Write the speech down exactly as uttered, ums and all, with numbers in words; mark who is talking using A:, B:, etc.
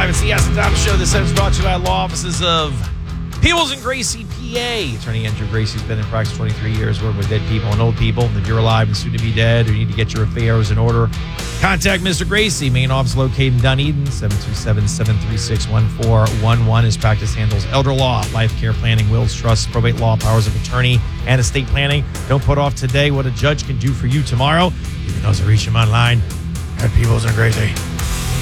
A: Live. It's the Ask Tom Show. This is brought to you by law offices of Peebles and Gracie, P A. Attorney Andrew Gracie's been in practice twenty-three years working with dead people and old people. If you're alive and soon to be dead or you need to get your affairs in order, contact Mister Gracie. Main office located in Dunedin, seven two seven, seven three six, one four one one. His practice handles elder law, life care planning, wills, trusts, probate law, powers of attorney, and estate planning. Don't put off today what a judge can do for you tomorrow. You can also reach him online at Peebles and Gracie.